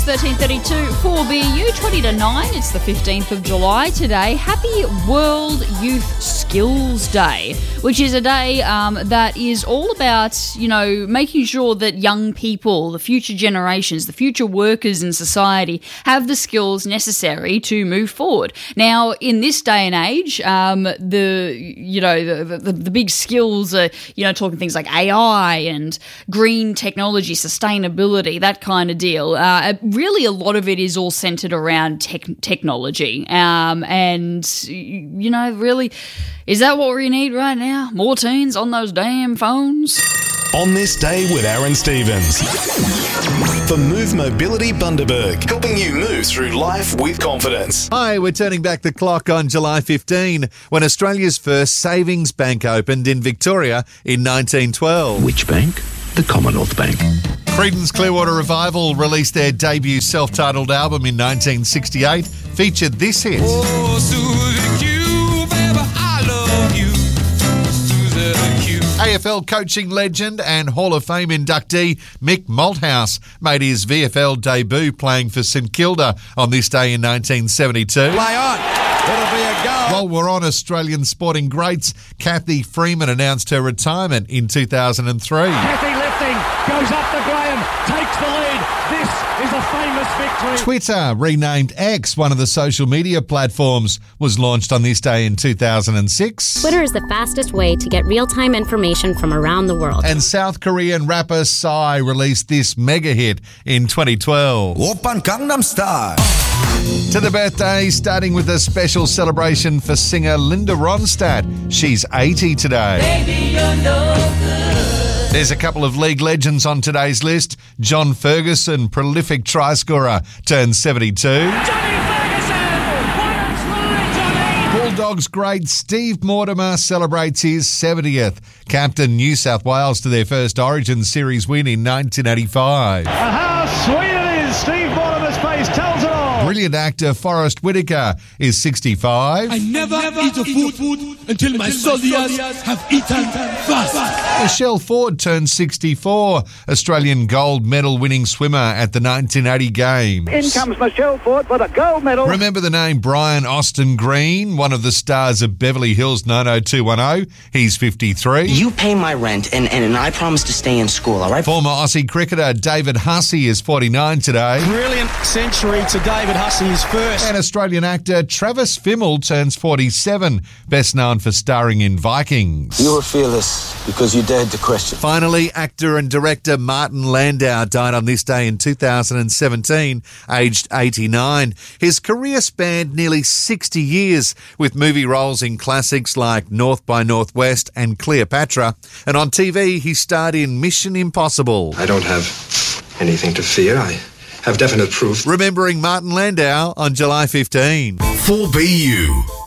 13:32 4BU 20 to 9. It's the 15th of July today. Happy World Youth Skills Day, which is a day that is all about, making sure that young people, the future generations, the future workers in society have the skills necessary to move forward. Now, in this day and age, the big skills are, talking things like AI and green technology, sustainability, that kind of deal. Really, a lot of it is all centered around technology. Really, is that what we need right now? More teens on those damn phones? On This Day with Aaron Stevens. For Move Mobility Bundaberg, helping you move through life with confidence. Hi, we're turning back the clock on July 15, when Australia's first savings bank opened in Victoria in 1912. Which bank? The Commonwealth Bank. Creedence Clearwater Revival released their debut self-titled album in 1968, featured this hit. Oh, Susie Q, baby, I love you. Susie Q. AFL coaching legend and Hall of Fame inductee Mick Malthouse made his VFL debut playing for St Kilda on this day in 1972. Play on. It'll be a goal. While we're on Australian sporting greats, Kathy Freeman announced her retirement in 2003. Kathy lifting, goes up to Graham, takes the lead. This is a famous victory. Twitter, renamed X, one of the social media platforms, was launched on this day in 2006. Twitter is the fastest way to get real-time information from around the world. And South Korean rapper Psy released this mega hit in 2012. Oppan Gangnam Style. To the birthday, starting with a special celebration for singer Linda Ronstadt. She's 80 today. Baby, you're no good. There's a couple of league legends on today's list. John Ferguson, prolific try scorer, turned 72. Johnny Ferguson! What a try, Johnny! Bulldogs great Steve Mortimer celebrates his 70th. Captain New South Wales to their first Origin Series win in 1985. How sweet it is! Steve Mortimer's face tells it all. Brilliant actor Forrest Whitaker is 65. I never eat a food until my soldiers have eaten first. Michelle Ford turned 64. Australian gold medal winning swimmer at the 1980 Games. In comes Michelle Ford for the gold medal. Remember the name Brian Austin Green, one of the stars of Beverly Hills 90210? He's 53. You pay my rent and I promise to stay in school, all right? Former Aussie cricketer David Hussey is 49 today. Brilliant century to David Hussey, his first. And Australian actor Travis Fimmel turns 47, best known for starring in Vikings. You were fearless because you dared to question. Finally, actor and director Martin Landau died on this day in 2017, aged 89. His career spanned nearly 60 years, with movie roles in classics like North by Northwest and Cleopatra. And on TV, he starred in Mission Impossible. I don't have anything to fear. I have definite proof. Remembering Martin Landau on July 15. 4BU.